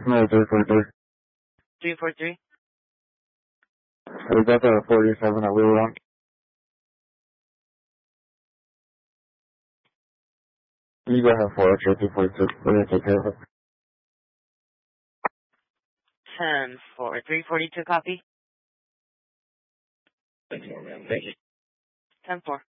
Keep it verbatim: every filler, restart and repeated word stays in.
No, three forty-three. three four three? We got the forty-seven that we were on. You go ahead for extra two forty-two. We're going to take care of it. ten four. three forty-two copy? Thank you. ten four.